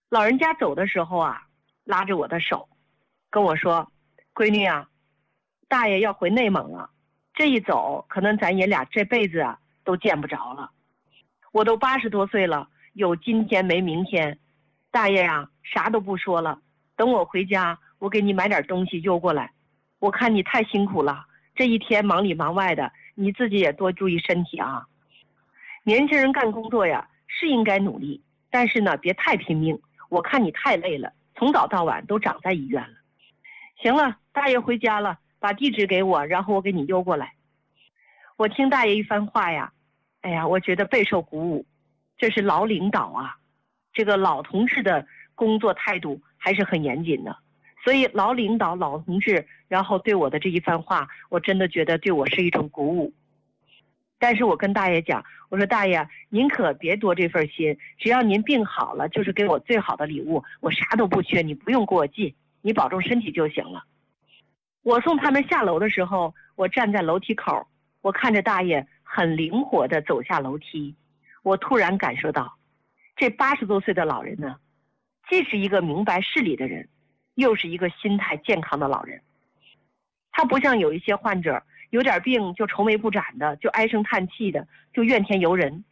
老人家走的时候啊，拉着我的手，跟我说：“闺女啊，大爷要回内蒙了，这一走，可能咱爷俩这辈子啊都见不着了。我都80多岁了，有今天没明天。大爷呀，啥都不说了，等我回家，我给你买点东西邮过来。我看你太辛苦了，这一天忙里忙外的，你自己也多注意身体啊。年轻人干工作呀，是应该努力，但是呢，别太拼命。我看你太累了，从早到晚都长在医院了。行了，大爷回家了，把地址给我，然后我给你邮过来。”我听大爷一番话呀，哎呀，我觉得备受鼓舞。这是老领导啊，这个老同志的工作态度还是很严谨的。所以老领导、老同志，然后对我的这一番话，我真的觉得对我是一种鼓舞。但是我跟大爷讲，我说大爷，您可别多这份心，只要您病好了，就是给我最好的礼物，我啥都不缺，你不用给我寄，你保重身体就行了。我送他们下楼的时候，我站在楼梯口，我看着大爷很灵活地走下楼梯，我突然感受到，这80多岁的老人呢，既是一个明白事理的人，又是一个心态健康的老人。他不像有一些患者，有点病就愁眉不展的，就唉声叹气的，就怨天尤人。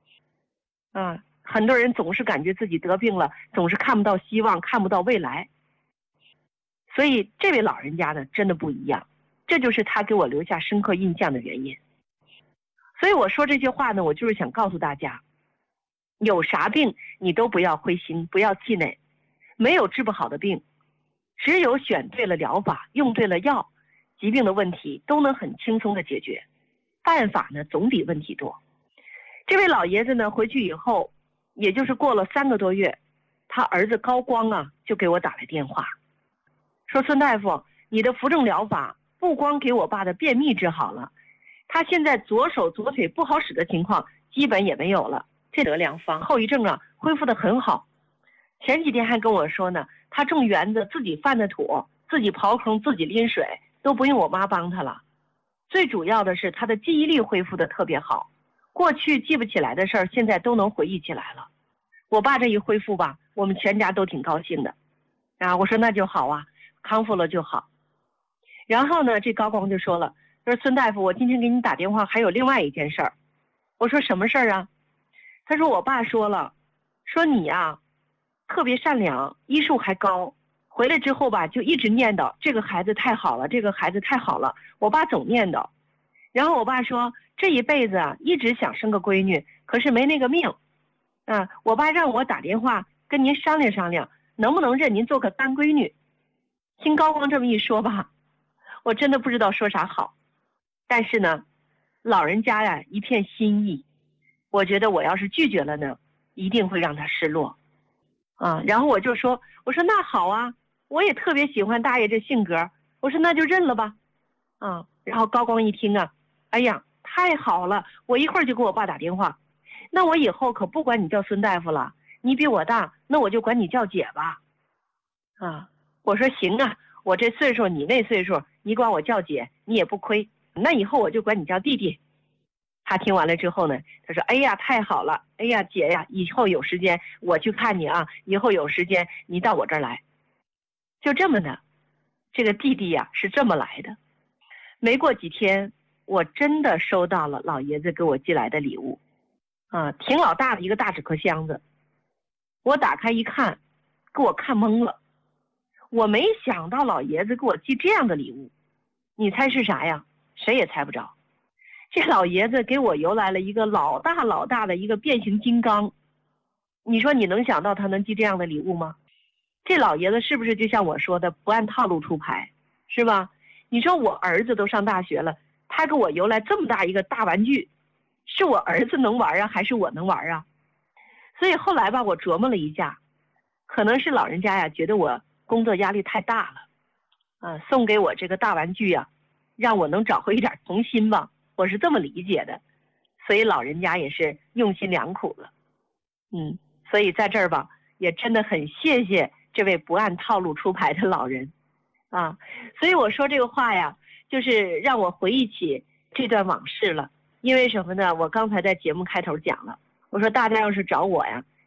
很多人总是感觉自己得病了，总是看不到希望，看不到未来。所以这位老人家呢，真的不一样，这就是他给我留下深刻印象的原因。所以我说这些话呢，我就是想告诉大家，有啥病你都不要灰心，不要气馁，没有治不好的病，只有选对了疗法，用对了药，疾病的问题都能很轻松的解决，办法呢总比问题多。这位老爷子呢，回去以后，也就是过了3个多月，他儿子高光啊就给我打来电话，说：“孙大夫，你的扶正疗法不光给我爸的便秘治好了，他现在左手左腿不好使的情况基本也没有了，这得良方，后遗症啊恢复得很好。前几天还跟我说呢，他种园子自己翻的土，自己刨坑，自己拎水，都不用我妈帮他了。最主要的是他的记忆力恢复得特别好，过去记不起来的事儿，现在都能回忆起来了。我爸这一恢复吧，我们全家都挺高兴的。”我说那就好啊，康复了就好。然后呢，这高光就说了，说：“孙大夫，我今天给你打电话还有另外一件事儿。”我说：“什么事儿啊？”他说：“我爸说了，说你啊特别善良，医术还高，回来之后吧就一直念叨这个孩子太好了，这个孩子太好了。”我爸总念叨。然后我爸说，这一辈子啊一直想生个闺女，可是没那个命。我爸让我打电话跟您商量商量，能不能认您做个干闺女。听高光这么一说吧，我真的不知道说啥好。但是呢，老人家呀一片心意，我觉得我要是拒绝了呢，一定会让他失落。然后我就说，我说那好啊，我也特别喜欢大爷这性格，我说那就认了吧。然后高光一听啊，哎呀，太好了，我一会儿就给我爸打电话。那我以后可不管你叫孙大夫了，你比我大，那我就管你叫姐吧。我说行啊，我这岁数你那岁数，你管我叫姐你也不亏，那以后我就管你叫弟弟。他听完了之后呢，他说：“哎呀，太好了，哎呀，姐呀，以后有时间我去看你啊，以后有时间你到我这儿来。”就这么的，这个弟弟呀是这么来的。没过几天，我真的收到了老爷子给我寄来的礼物，挺老大的一个大纸壳箱子。我打开一看，给我看懵了。我没想到老爷子给我寄这样的礼物，你猜是啥呀？谁也猜不着。这老爷子给我邮来了一个老大老大的一个变形金刚，你说你能想到他能寄这样的礼物吗？这老爷子是不是就像我说的不按套路出牌，是吧？你说我儿子都上大学了，他给我邮来这么大一个大玩具，是我儿子能玩啊，还是我能玩啊？所以后来吧，我琢磨了一下，可能是老人家呀觉得我工作压力太大了，送给我这个大玩具呀，让我能找回一点童心吧，我是这么理解的。所以老人家也是用心良苦了。所以在这儿吧，也真的很谢谢这位不按套路出牌的老人所以我说这个话呀，就是让我回忆起这段往事了。因为什么呢？我刚才在节目开头讲了，我说大家要是找我呀，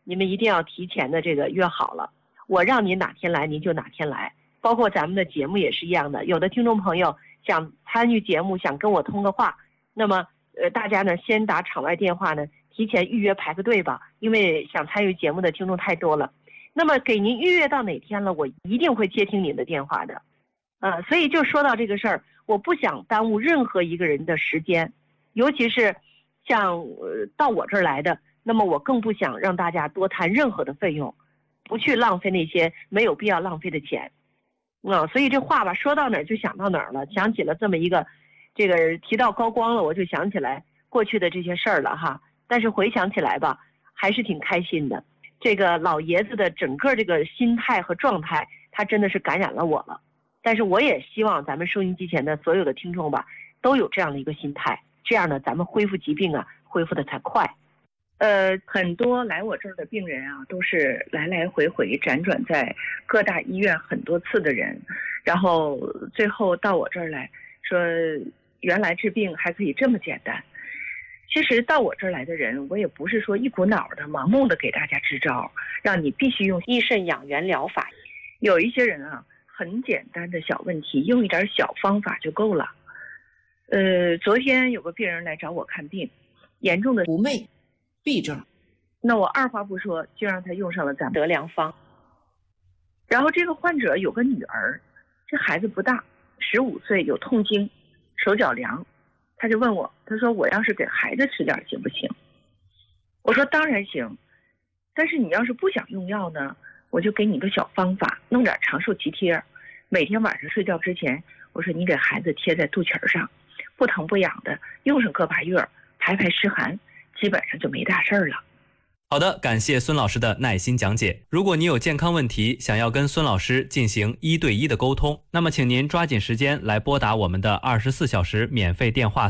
你们一定要提前的这个约好了，我让您哪天来您就哪天来。包括咱们的节目也是一样的，有的听众朋友想参与节目，想跟我通个话，那么大家呢先打场外电话呢，提前预约排个队吧，因为想参与节目的听众太多了。那么给您预约到哪天了，我一定会接听您的电话的。所以就说到这个事儿，我不想耽误任何一个人的时间，尤其是像到我这儿来的，那么我更不想让大家多谈任何的费用，不去浪费那些没有必要浪费的钱。所以这话吧说到哪儿就想到哪儿了，想起了这么一个，这个提到高光了，我就想起来过去的这些事儿了哈。但是回想起来吧，还是挺开心的。这个老爷子的整个这个心态和状态，他真的是感染了我了。但是我也希望咱们收音机前的所有的听众吧，都有这样的一个心态，这样呢，咱们恢复疾病啊，恢复的才快。 很多来我这儿的病人啊，都是来来回回辗转在各大医院很多次的人，然后最后到我这儿来说，原来治病还可以这么简单。其实到我这儿来的人，我也不是说一股脑的盲目的给大家支招，让你必须用益肾养元疗法。有一些人啊，很简单的小问题，用一点小方法就够了。昨天有个病人来找我看病，严重的不寐、痹症， 那我二话不说就让他用上了咱们德良方。然后这个患者有个女儿，这孩子不大，15岁，有痛经，手脚凉，他就问我，他说我要是给孩子吃点行不行？我说当然行，但是你要是不想用药呢，我就给你个小方法，弄点长寿脐贴，每天晚上睡觉之前，我说你给孩子贴在肚脐上，不疼不痒的，用上个把月，排排湿寒，基本上就没大事儿了。 好的，感谢孙老师的耐心讲解。如果你有健康问题，想要跟孙老师进行1对1的沟通，那么请您抓紧时间来拨打我们的24小时免费电话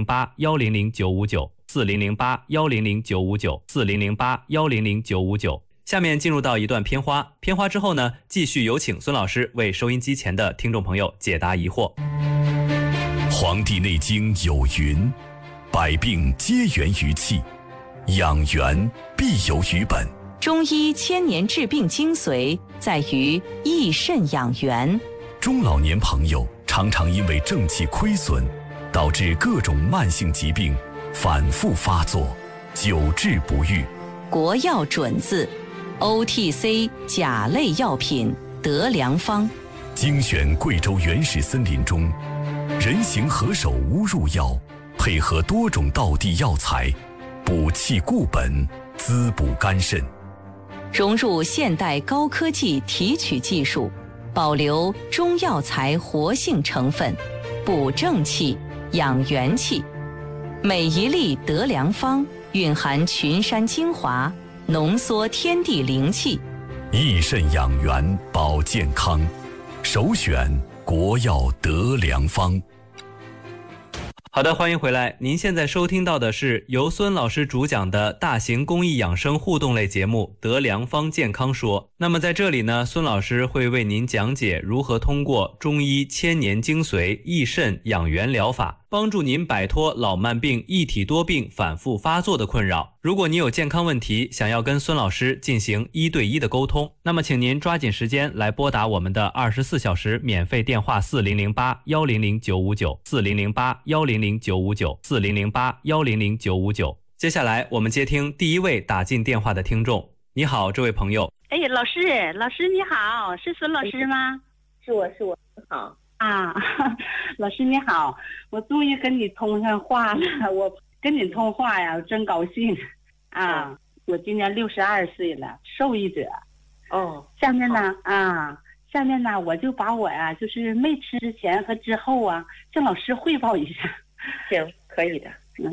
4008-100-959，4008-100-959，4008-100-959。下面进入到一段片花，片花之后呢，继续有请孙老师为收音机前的听众朋友解答疑惑。 黄帝内经有云，百病皆源于气，养元必有于本。 中医千年治病精髓在于益肾养元。 中老年朋友常常因为正气亏损，导致各种慢性疾病反复发作，久治不愈。 国药准字 OTC 甲类药品德良方， 精选贵州原始森林中人形何首乌入药，配合多种道地药材，补气固本，滋补肝肾。 融入现代高科技提取技术，保留中药材活性成分，补正气，养元气。每一粒德良方蕴含群山精华，浓缩天地灵气， 益肾养元保健康，首选国药德良方。 好的，欢迎回来。您现在收听到的是由孙老师主讲的大型公益养生互动类节目《德良方健康说》。那么在这里呢，孙老师会为您讲解如何通过中医千年精髓益肾养元疗法，帮助您摆脱老慢病、一体多病反复发作的困扰。如果你有健康问题，想要跟孙老师进行1对1的沟通，那么请您抓紧时间来拨打我们的24小时免费电话4008-100-959，4008-100-959，4008-100-959。接下来我们接听第一位打进电话的听众。你好，这位朋友。 哎，老师你好，是孙老师吗？ 是我，好啊，老师你好，我终于跟你通上话了，我跟你通话呀，我真高兴啊！我今年62岁了，受益者。 哦， 下面呢，我就把我呀，就是没吃之前和之后啊，向老师汇报一下。 行，可以的。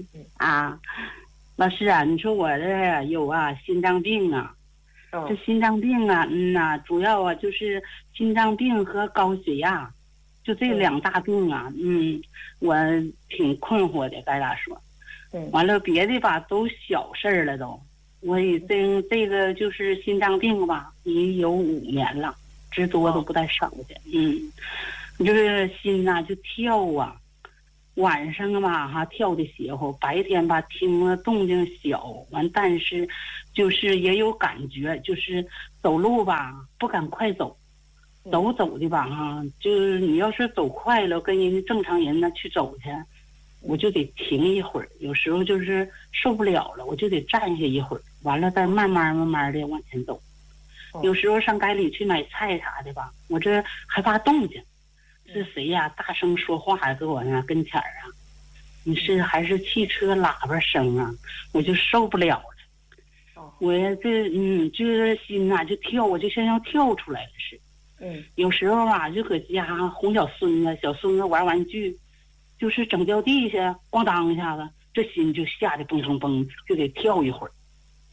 老师啊，你说我这有心脏病啊。这心脏病啊，主要啊就是心脏病和高血压，就这2大病啊，我挺困惑的，该咋说？完了别的吧都小事儿了都，我已经这个就是心脏病吧，也有5年了，之多都不带少的。你就是心呐就跳啊， 晚上吧哈跳的邪乎，白天吧听了动静小，完但是就是也有感觉，就是走路吧不敢快走，走的吧哈，就是你要是走快了，跟人家正常人呢去走去，我就得停一会儿，有时候就是受不了了，我就得站下一会儿，完了再慢慢的往前走。有时候上街里去买菜啥的吧，我这害怕动静，是谁呀大声说话搁我那跟前啊？你是还是汽车喇叭声啊？我就受不了了。我就是心呐就跳，我就像要跳出来了似的。有时候啊就搁家哄小孙子玩玩具，就是整掉地下，咣当一下子，这心就吓得蹦蹦蹦，就得跳一会儿。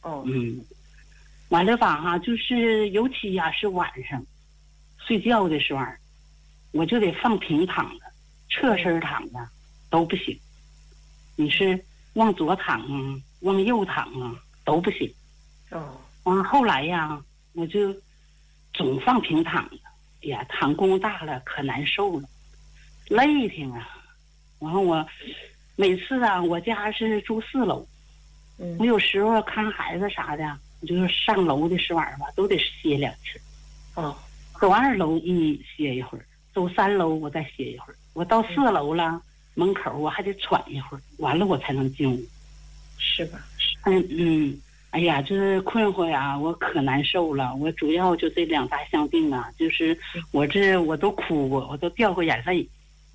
完了吧哈，就是尤其呀是晚上睡觉的时候，我就得放平躺着，侧身躺着都不行。你是往左躺啊，往右躺啊，都不行。完后来呀，我就总放平躺着，哎呀，躺功大了可难受了，累挺啊。然后我每次啊，我家是住4楼，我有时候看孩子啥的，我就是上楼的时候吧，都得歇2次。走2楼歇一会儿，走3楼我再歇一会儿，我到4楼了，门口我还得喘一会儿，完了我才能进屋， 是吧？ 哎呀，这困惑呀，我可难受了。我主要就这2大项病啊，就是我都哭过，我都掉过眼泪。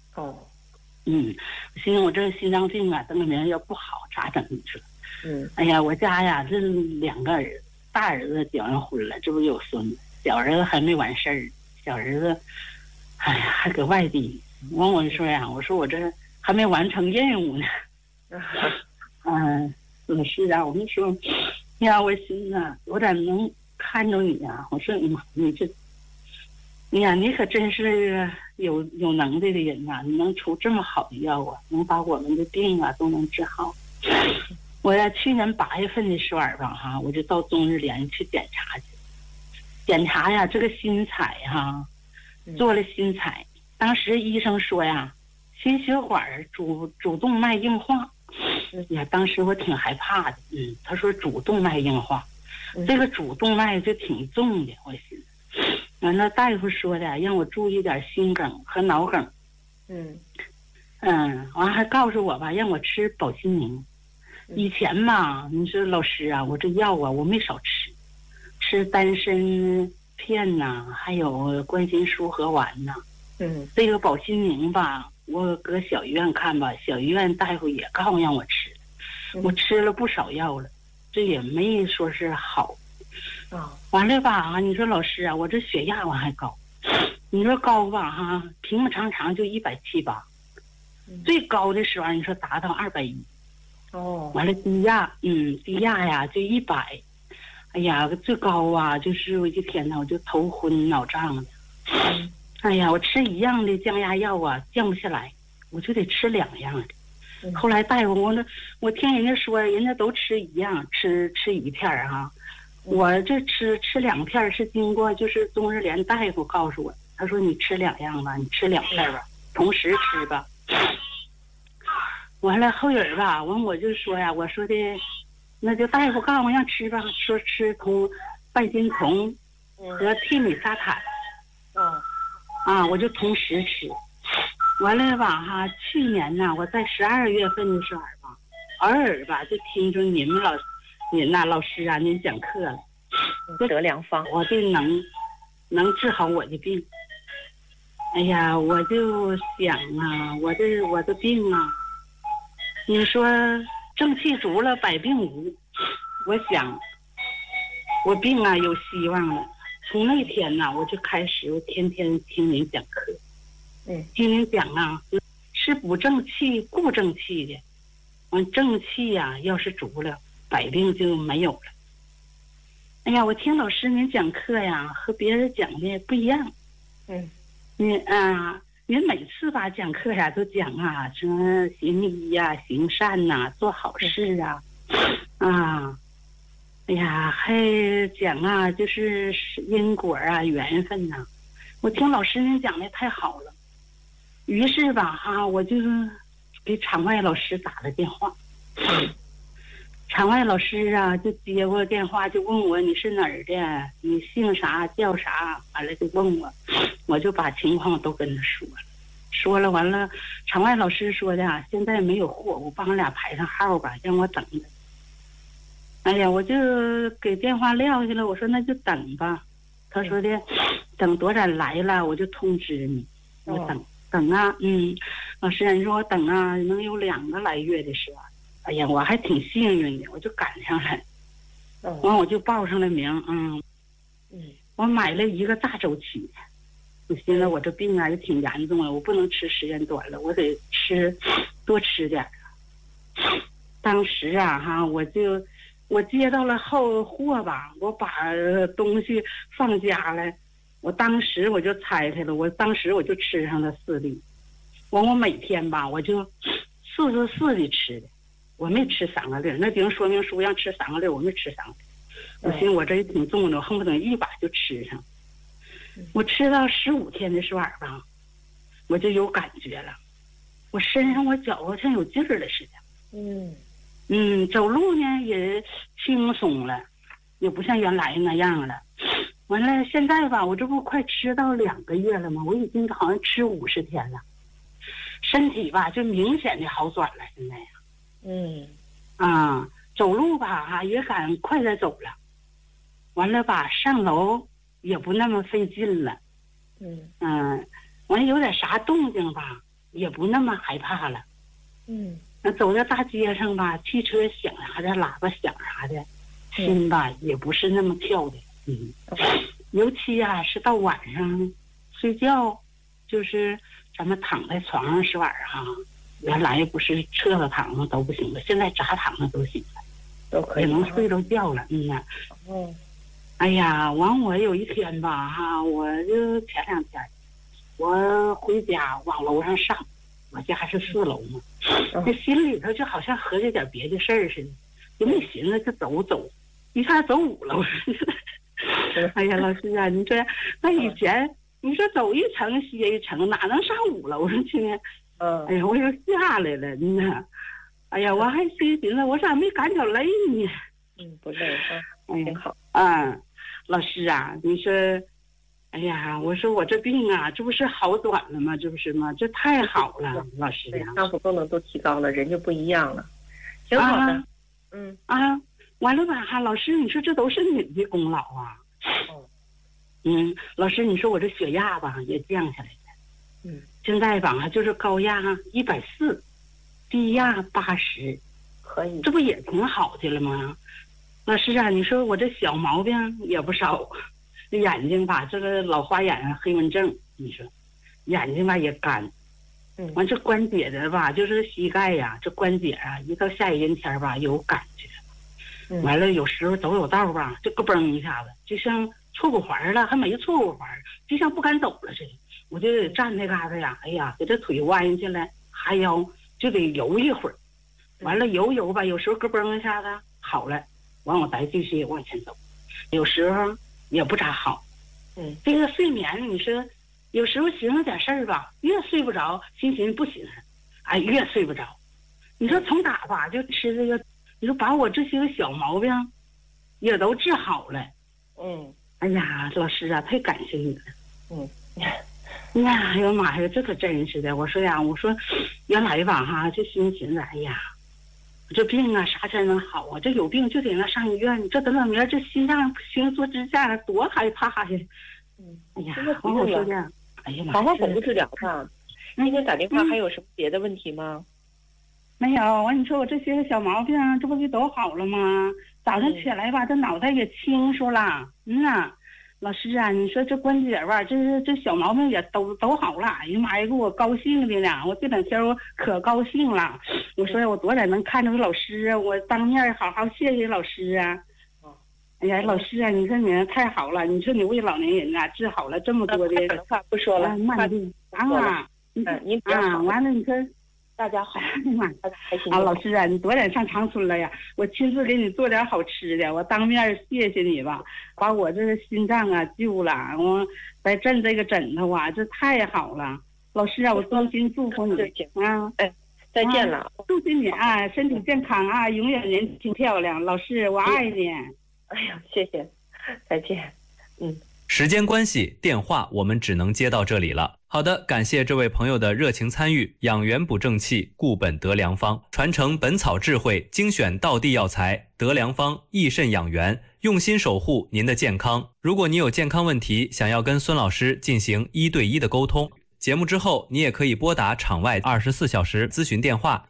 寻思我这心脏病啊，等个明要不好咋整？你说？哎呀，我家呀这2个儿子，大儿子结完婚了，这不有孙子，小儿子还没完事儿，小儿子，哎呀还搁外地。完我说呀，我说我这还没完成任务呢。老师啊，我跟你说呀，我寻思啊，我咋能看着你啊？我说你这，哎呀，你可真是有能耐的人呐，你能出这么好的药啊，能把我们的病啊都能治好。我呀，去年8月份的时候吧哈，我就到中日联去检查去，检查呀这个心彩哈，做了心彩，当时医生说呀，心血管主动脉硬化。呀，当时我挺害怕的，他说主动脉硬化，这个主动脉就挺重的，我寻思。完了，大夫说的让我注意点心梗和脑梗。完还告诉我吧，让我吃保心宁。以前吧，你说老师啊，我这药啊，我没少吃丹参片呐，还有关心舒和丸呐。这个保心宁吧。我搁小医院看吧，小医院大夫也告诉让我吃，我吃了不少药了，这也没说是好。完了吧，你说老师啊，我这血压我还高，你说高吧哈，平平常就170、180，最高的时候你说达到210。完了低压呀就100，哎呀最高啊就是我一天呢我就头昏脑胀的。哎呀，我吃一样的降压药啊，降不下来，我就得吃2样的。后来大夫，我听人家说，人家都吃一样，吃1片哈。我这吃2片是经过就是中日联大夫告诉我，他说你吃2样吧，你吃2片吧，同时吃吧。完了后人吧，完我就说呀，我说的，那就大夫告诉我让吃吧，说吃半斤酮和替米沙坦。我就同时吃，完了吧哈。去年呢，我在12月份的时候吧，偶尔吧就听着您老师啊，您讲课了， 得良方， 我这能治好我的病。哎呀，我就想啊，我的病啊，你说正气足了，百病无。我想，我病啊有希望了。从那天呢，我就开始我天天听您讲课，听您讲啊，是补正气、固正气的。完正气呀，要是足了，百病就没有了。哎呀，我听老师您讲课呀，和别人讲的不一样。您每次吧讲课呀都讲啊，什么行医呀、行善呐、做好事啊，哎呀，还讲啊，就是因果啊、缘分呐。我听老师您讲的太好了，于是吧哈，我就给场外老师打了电话。场外老师啊，就接过电话就问我你是哪儿的，你姓啥叫啥，完了就问我，我就把情况都跟他说了，完了，场外老师说的现在没有货，我帮俩排上号吧，让我等着。哎呀，我就给电话撂下了，我说那就等吧。他说的，等多少来了我就通知你。我等啊，老师你说我等啊，能有2个来月的时候。哎呀，我还挺幸运的，我就赶上了。完我就报上了名，我买了1个大周期。我寻思我这病啊也挺严重了，我不能吃时间短了，我得多吃点。当时啊我接到了货吧，我把东西放家了，我当时我就拆开了，我当时我就吃上了4粒。完我每天吧我就44的吃的，我没吃3个粒，那顶说明书让吃3个粒，我没吃3个粒。我寻思我这也挺重的，我恨不得一把就吃上。我吃到15天的时候吧，我就有感觉了，我身上我脚好像有劲儿了似的。走路呢也轻松了，也不像原来那样了。完了现在吧，我这不快吃到2个月了吗？我已经好像吃50天了，身体吧就明显的好转了。现在走路吧也敢快点走了。完了吧，上楼也不那么费劲了。完了有点啥动静吧，也不那么害怕了。那走在大街上吧，汽车响啥的，喇叭响啥的，心吧也不是那么跳的。尤其是到晚上睡觉，就是咱们躺在床上时晚上，原来不是侧着躺着都不行了，现在咋躺着都行了， 都可以也能睡着觉了。哎呀，完我有一天吧我就前2天我回家往楼上上，我家是4楼嘛，这心里头就好像合计点别的事儿似的，就没寻思就走，一下走5楼。哎呀，老师啊，你说那以前你说走1层歇1层，哪能上5楼上去呢？哎呀，我又下来了，哎呀，我还寻思我咋没赶着累呢？ 不累挺好。 老师啊，你说，哎呀，我说我这病啊，这不是好转了吗？这不是吗？这太好了，老师呀， 康复功能都提高了，人就不一样了，挺好的。 完了吧老师，你说这都是你的功劳啊。老师，你说我这血压吧也降下来了。现在吧就是高压140，低压80， 可以， 这不也挺好的了吗？老师啊，你说我这小毛病也不少，眼睛吧这个老花眼黑纹症，你说眼睛吧也干。完这关节的吧，就是膝盖呀，这关节一到下雨天吧有感觉。完了有时候走有道吧，就咯嘣一下子，就像错过环了，还没错过环，就像不敢走了似的。我就得站那嘎达呀，哎呀，给这腿弯下来，哈腰就得游一会儿。完了游吧，有时候咯嘣一下子好了，完我再继续往前走。有时候也不咋好。这个睡眠，你说有时候寻思点事儿吧，越睡不着，心寻不寻思，越睡不着。你说从哪吧就吃这个，你说把我这些个小毛病也都治好了。哎呀，老师啊，太感谢你了。哎呀妈呀，这可真是的。我说原来吧就寻思，哎呀，这病啊啥才能好啊？这有病就得那上医院，这等明儿这心脏不行做支架多害怕呀。哎呀，我说的，哎呀妈， 好好巩固治疗吧。今天打电话还有什么别的问题吗？ 没有。完你说我这些小毛病这不就都好了吗？早上起来吧，这脑袋也清楚了。老师啊，你说这关节吧，这小毛病也都好了。哎呀妈呀，给我高兴的呢！我这2天我可高兴了。我说我多点能看着老师啊，我当面好好谢谢老师啊。哎呀，老师啊，你说你太好了！你说你为老年人治好了这么多的话不说了， 慢病您比较好。 完了你说大家好，开心老师啊，你多点上长春了呀！我亲自给你做点好吃的，我当面谢谢你吧，把我这个心脏救了，我再震这个枕头这太好了。老师啊，我衷心祝福你。 再见了。 祝福你啊，身体健康啊，永远年轻漂亮。老师，我爱你。 哎呀，谢谢，再见。 时间关系，电话我们只能接到这里了。好的，感谢这位朋友的热情参与。养元补正气，固本得良方，传承本草智慧，精选道地药材，得良方益肾养元，用心守护您的健康。如果你有健康问题，想要跟孙老师进行1对1的沟通，节目之后你也可以拨打场外24小时咨询电话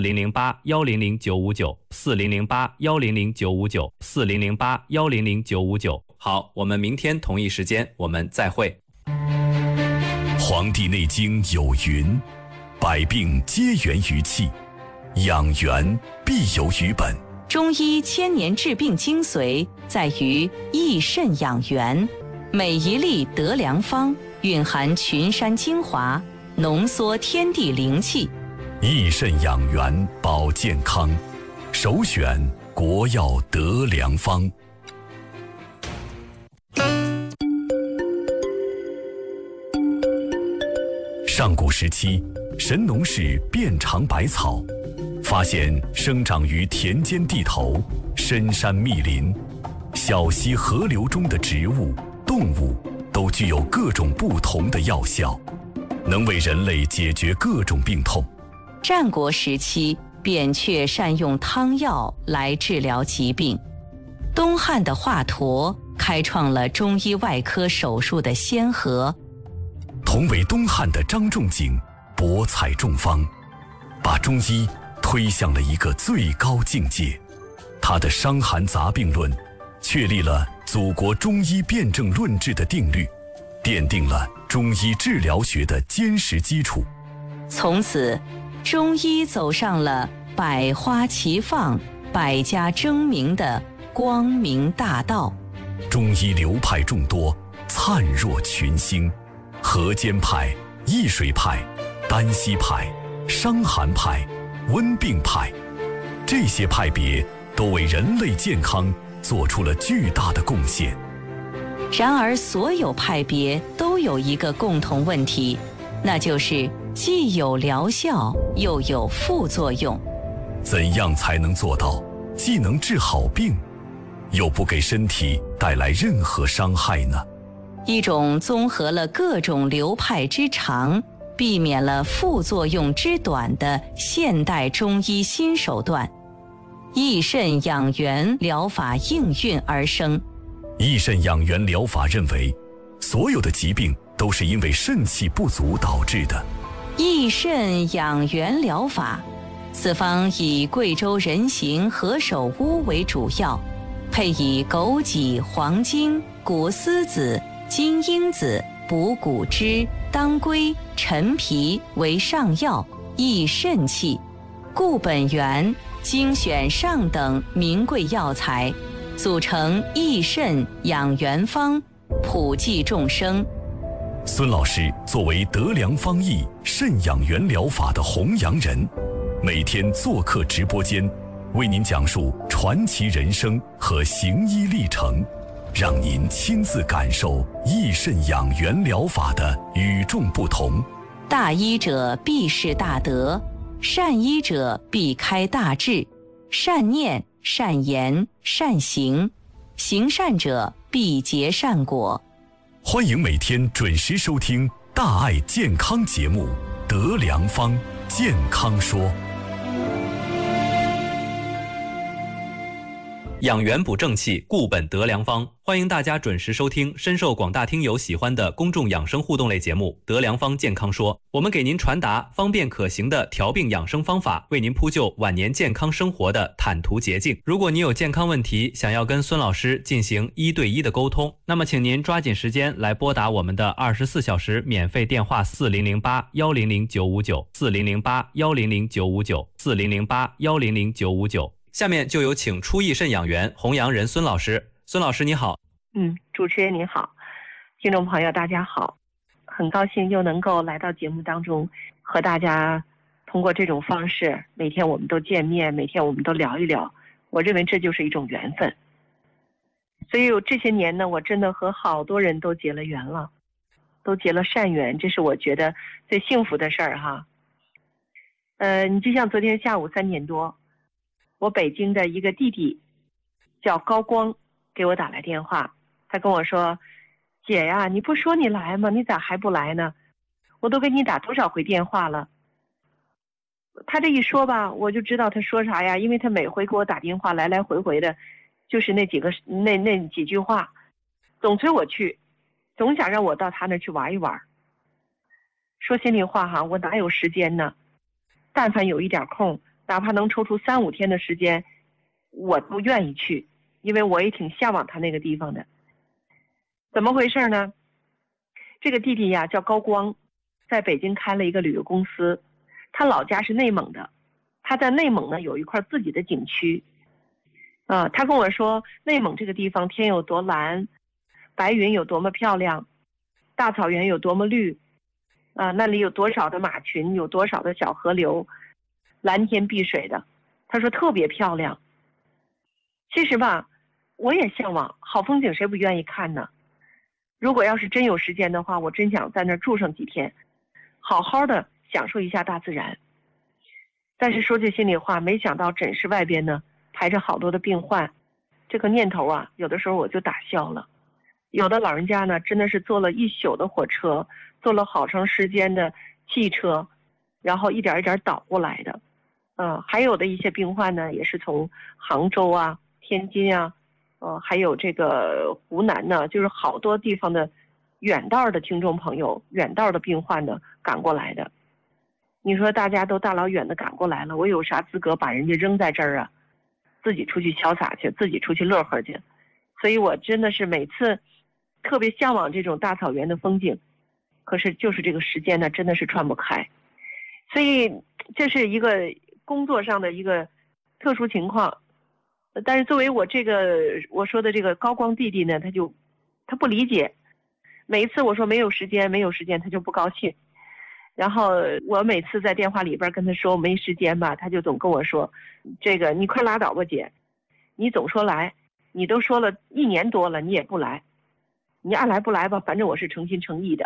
4008-100-959，4008-100-959，4008-100-959。好，我们明天同一时间我们再会。 黄帝内经有云，百病皆源于气，养元必有于本。 中医千年治病精髓在于益肾养元，每一粒得良方蕴含群山精华，浓缩天地灵气， 益肾养元保健康，首选国药得良方。上古时期，神农氏遍尝百草，发现生长于田间地头、深山密林、小溪河流中的植物、动物都具有各种不同的药效，能为人类解决各种病痛。 战国时期，扁鹊善用汤药来治疗疾病。东汉的华佗开创了中医外科手术的先河。 同为东汉的张仲景博采众方，把中医推向了一个最高境界。他的《伤寒杂病论》确立了祖国中医辨证论治的定律，奠定了中医治疗学的坚实基础。 从此，中医走上了百花齐放、百家争鸣的光明大道。 中医流派众多，灿若群星。河间派、易水派、丹溪派、伤寒派、温病派，这些派别都为人类健康做出了巨大的贡献。 然而，所有派别都有一个共同问题，那就是既有疗效，又有副作用。 怎样才能做到既能治好病，又不给身体带来任何伤害呢？ 一种综合了各种流派之长，避免了副作用之短的现代中医新手段——益肾养元疗法应运而生。 益肾养元疗法认为，所有的疾病都是因为肾气不足导致的。 益肾养元疗法，此方以贵州人形何首乌为主要，配以枸杞、黄精、谷丝子、金樱子、补骨脂、当归、陈皮为上药，益肾气，固本源，精选上等名贵药材，组成益肾养元方，普济众生。 孙老师作为得良方益肾养元疗法的弘扬人，每天做客直播间，为您讲述传奇人生和行医历程，让您亲自感受益肾养元疗法的与众不同。 大医者必是大德，善医者必开大智，善念、善言、善行，行善者必结善果。 欢迎每天准时收听大爱健康节目《得良方健康说》。 养元补正气，固本得良方。欢迎大家准时收听深受广大听友喜欢的公众养生互动类节目《得良方健康说》。我们给您传达方便可行的调病养生方法，为您铺就晚年健康生活的坦途捷径。如果你有健康问题，想要跟孙老师进行1对1的沟通，那么请您抓紧时间来拨打我们的24小时免费电话4008-100-959，4008-100-959，4008-100-959。下面就有请出益肾养元弘扬人孙老师。孙老师你好。 主持人您好，听众朋友大家好，很高兴又能够来到节目当中，和大家通过这种方式，每天我们都见面，每天我们都聊一聊，我认为这就是一种缘分。所以这些年呢，我真的和好多人都结了缘了，都结了善缘，这是我觉得最幸福的事儿哈。 你就像昨天下午3点多，我北京的一个弟弟叫高光给我打来电话，他跟我说，姐呀，你不说你来吗？你咋还不来呢？我都给你打多少回电话了。他这一说吧，我就知道他说啥呀，因为他每回给我打电话来来回回的，就是那几句话，总催我去，总想让我到他那去玩一玩。说心里话哈，我哪有时间呢？但凡有一点空，哪怕能抽出3、5天的时间，我都愿意去，因为我也挺向往他那个地方的。怎么回事呢？这个弟弟呀叫高光，在北京开了一个旅游公司，他老家是内蒙的，他在内蒙呢有一块自己的景区。他跟我说，内蒙这个地方天有多蓝，白云有多么漂亮，大草原有多么绿，那里有多少的马群，有多少的小河流，蓝天碧水的，他说特别漂亮。其实吧，我也向往，好风景谁不愿意看呢？如果要是真有时间的话，我真想在那儿住上几天，好好的享受一下大自然。但是说句心里话，没想到诊室外边呢排着好多的病患，这个念头啊，有的时候我就打消了。有的老人家呢，真的是坐了一宿的火车，坐了好长时间的汽车，然后一点一点倒过来的。还有的一些病患呢，也是从杭州啊、天津啊，还有这个湖南呢，就是好多地方的远道的听众朋友、远道的病患呢赶过来的。你说大家都大老远的赶过来了，我有啥资格把人家扔在这儿啊？自己出去潇洒去，自己出去乐呵去。所以我真的是每次特别向往这种大草原的风景，可是就是这个时间呢，真的是穿不开。所以这是一个工作上的一个特殊情况。但是作为我说的这个高光弟弟呢，他不理解。每一次我说没有时间，他就不高兴。然后我每次在电话里边跟他说没时间吧，他就总跟我说，这个你快拉倒吧姐，你总说来，你都说了1年多了，你也不来，你爱来不来吧，反正我是诚心诚意的。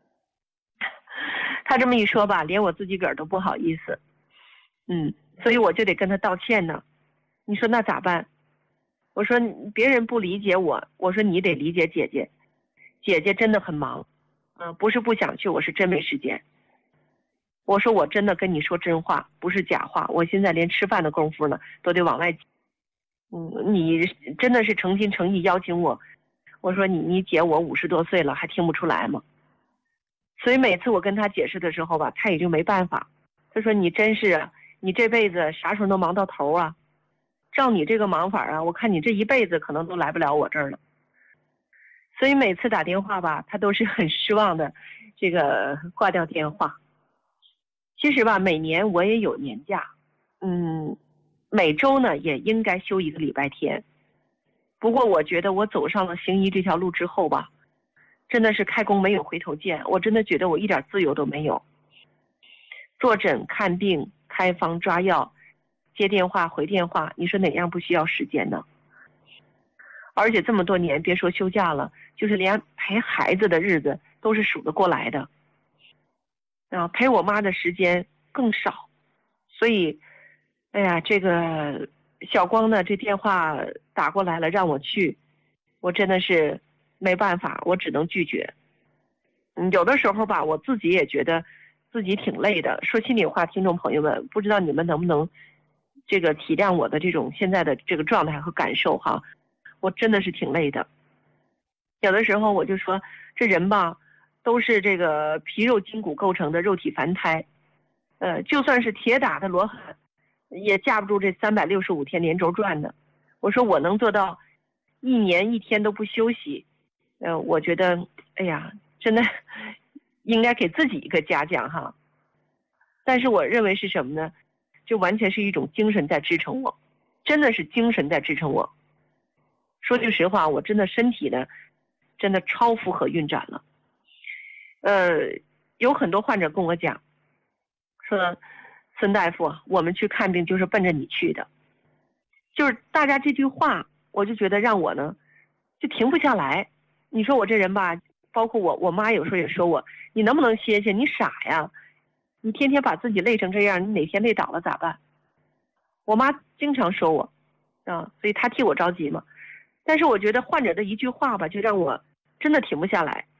他这么一说吧，连我自己个儿都不好意思。所以我就得跟他道歉呢。你说那咋办？我说别人不理解我，我说你得理解姐姐，姐姐真的很忙，不是不想去，我是真没时间。我说我真的跟你说真话，不是假话，我现在连吃饭的功夫呢都得往外挤。你真的是诚心诚意邀请我，我说你姐我50多岁了还听不出来吗？所以每次我跟他解释的时候吧，他也就没办法。他说你真是啊，你这辈子啥时候能忙到头啊？照你这个忙法啊，我看你这一辈子可能都来不了我这儿了。所以每次打电话吧，他都是很失望的，这个挂掉电话。其实吧，每年我也有年假，每周呢也应该休1个礼拜天。不过我觉得我走上了行医这条路之后吧，真的是开弓没有回头箭，我真的觉得我一点自由都没有。坐诊、看病、开方、抓药、接电话、回电话，你说哪样不需要时间呢？而且这么多年，别说休假了，就是连陪孩子的日子都是数得过来的。陪我妈的时间更少。所以，哎呀，这个小光呢，这电话打过来了，让我去，我真的是没办法，我只能拒绝。有的时候吧，我自己也觉得自己挺累的。说心里话，听众朋友们，不知道你们能不能这个体谅我的这种现在的这个状态和感受哈，我真的是挺累的。有的时候我就说，这人吧，都是这个皮肉筋骨构成的肉体凡胎，就算是铁打的罗汉，也架不住这365天连轴转的。我说我能做到1年1天都不休息，我觉得，哎呀，真的应该给自己一个嘉奖哈。但是我认为是什么呢？就完全是一种精神在支撑我，真的是精神在支撑我。说句实话，我真的身体呢，真的超负荷运转了。有很多患者跟我讲，说孙大夫，我们去看病就是奔着你去的。就是大家这句话，我就觉得让我呢就停不下来。你说我这人吧，包括我妈有时候也说我，你能不能歇歇？你傻呀？ 你天天把自己累成这样，你哪天累倒了咋办？我妈经常说我，所以她替我着急嘛。但是我觉得患者的一句话吧，就让我真的停不下来。